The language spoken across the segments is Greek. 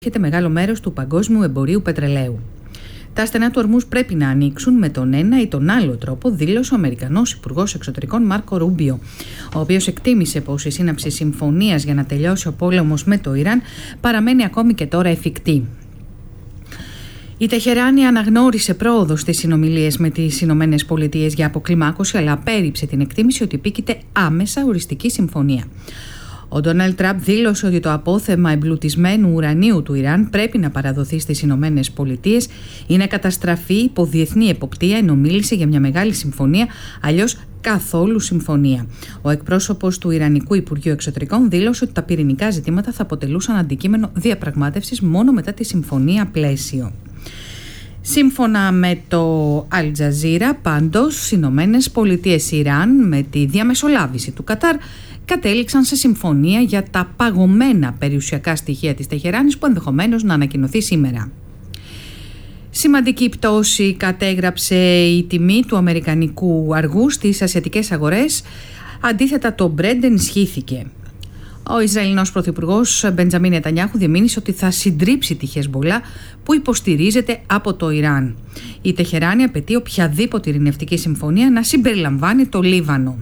Έχετε μεγάλο μέρος του παγκόσμιου εμπορίου πετρελαίου. Τα στενά του ορμούς πρέπει να ανοίξουν με τον ένα ή τον άλλο τρόπο, δήλωσε ο Αμερικανός Υπουργός Εξωτερικών Μάρκο Ρούμπιο, ο οποίος εκτίμησε πως η σύναψη συμφωνίας για να τελειώσει ο πόλεμος με το Ιράν παραμένει ακόμη και τώρα εφικτή. Η Τεχεράνη αναγνώρισε πρόοδο στις συνομιλίες με τις Ηνωμένες Πολιτείες για αποκλιμάκωση, αλλά απέρριψε την εκτίμηση ότι επίκειται άμεσα οριστική συμφωνία. Ο Ντόναλντ Τραμπ δήλωσε ότι το απόθεμα εμπλουτισμένου ουρανίου του Ιράν πρέπει να παραδοθεί στις Ηνωμένες Πολιτείες ή να καταστραφεί υπό διεθνή εποπτεία, ενώ μίλησε για μια μεγάλη συμφωνία, αλλιώς καθόλου συμφωνία. Ο εκπρόσωπος του Ιρανικού Υπουργείου Εξωτερικών δήλωσε ότι τα πυρηνικά ζητήματα θα αποτελούσαν αντικείμενο διαπραγμάτευσης μόνο μετά τη συμφωνία πλαίσιο. Σύμφωνα με το Al Jazeera, πάντως, οι Ηνωμένες Πολιτείες Ιράν με τη διαμεσολάβηση του Κατάρ κατέληξαν σε συμφωνία για τα παγωμένα περιουσιακά στοιχεία της Τεχεράνης που ενδεχομένως να ανακοινωθεί σήμερα. Σημαντική πτώση κατέγραψε η τιμή του αμερικανικού αργού στις ασιατικές αγορές. Αντίθετα, το Brent ενισχύθηκε. Ο Ισραηλινός Πρωθυπουργός Μπεντζαμίν Νετανιάχου διεμήνυσε ότι θα συντρίψει τη Χεσμπολά που υποστηρίζεται από το Ιράν. Η Τεχεράνη απαιτεί οποιαδήποτε ειρηνευτική συμφωνία να συμπεριλαμβάνει το Λίβανο.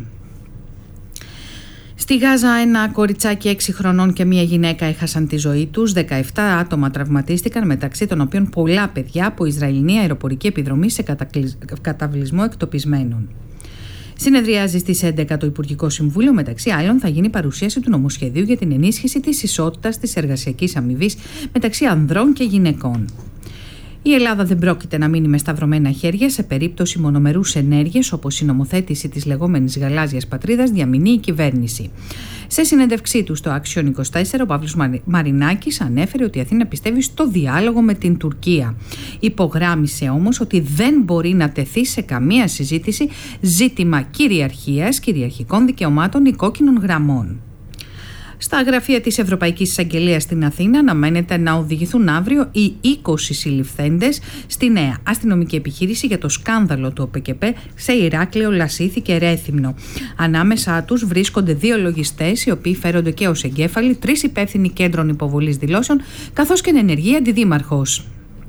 Στη Γάζα, ένα κοριτσάκι 6 χρονών και μία γυναίκα έχασαν τη ζωή τους. 17 άτομα τραυματίστηκαν, μεταξύ των οποίων πολλά παιδιά από Ισραηλινή αεροπορική επιδρομή σε καταβλισμό εκτοπισμένων. Συνεδριάζει στις 11 το Υπουργικό Συμβούλιο. Μεταξύ άλλων, θα γίνει παρουσίαση του νομοσχεδίου για την ενίσχυση της ισότητας της εργασιακής αμοιβής μεταξύ ανδρών και γυναικών. Η Ελλάδα δεν πρόκειται να μείνει με σταυρωμένα χέρια σε περίπτωση μονομερούς ενέργειας, όπως η νομοθέτηση της λεγόμενης γαλάζιας πατρίδας διαμηνεί η κυβέρνηση. Σε συνέντευξή του στο Action 24, ο Παύλος Μαρινάκης ανέφερε ότι η Αθήνα πιστεύει στο διάλογο με την Τουρκία. Υπογράμμισε όμως ότι δεν μπορεί να τεθεί σε καμία συζήτηση ζήτημα κυριαρχίας, κυριαρχικών δικαιωμάτων ή κόκκινων γραμμών. Στα γραφεία της Ευρωπαϊκής Εισαγγελίας στην Αθήνα αναμένεται να οδηγηθούν αύριο οι 20 συλληφθέντες στη νέα αστυνομική επιχείρηση για το σκάνδαλο του ΟΠΕΚΕΠ σε Ηράκλειο, Λασίθι και Ρέθυμνο. Ανάμεσά τους βρίσκονται 2 λογιστές, οι οποίοι φέρονται και ως εγκέφαλοι, 3 υπεύθυνοι κέντρων υποβολής δηλώσεων, καθώς και ενεργή αντιδήμαρχος.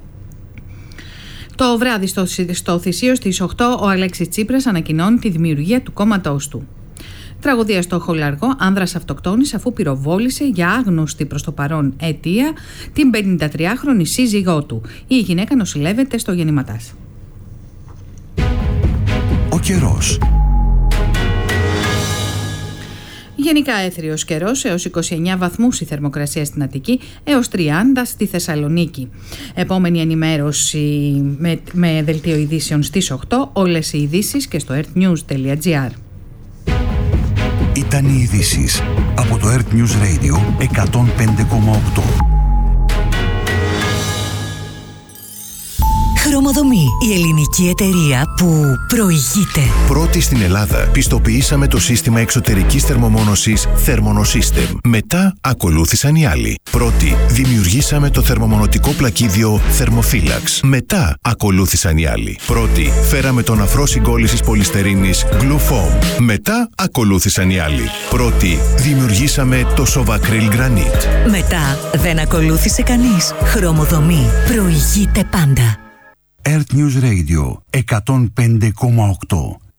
Το βράδυ στο Θησίο στις 8 ο Αλέξης Τσίπρας ανακοινώνει τη δημιουργία του κόμματός του. Τραγωδία στο Χολαργό, άνδρας αυτοκτόνησε αφού πυροβόλησε για άγνωστη προς το παρόν αιτία την 53χρονη σύζυγό του. Η γυναίκα νοσηλεύεται στο γεννηματάς. Ο καιρός. Γενικά έθριος καιρός, έως 29 βαθμούς η θερμοκρασία στην Αττική, έως 30 στη Θεσσαλονίκη. Επόμενη ενημέρωση με δελτίο ειδήσεων στις 8, όλες οι ειδήσεις και στο earthnews.gr. Ήταν οι ειδήσεις από το Earth News Radio 105,8. Χρωμοδομή, η ελληνική εταιρεία που προηγείται. Πρώτη στην Ελλάδα πιστοποιήσαμε το σύστημα εξωτερικής θερμομόνωσης Thermonosystem. Μετά ακολούθησαν οι άλλοι. Πρώτη δημιουργήσαμε το θερμομονωτικό πλακίδιο Thermophilax. Μετά ακολούθησαν οι άλλοι. Πρώτη φέραμε τον αφρό συγκόλλησης πολυστερίνης Glufoam. Μετά ακολούθησαν οι άλλοι. Πρώτη δημιουργήσαμε το Sovacryl Granite. Μετά δεν ακολούθησε κανείς. Χρωμοδομή προηγείται πάντα. Earth News Radio 105,8.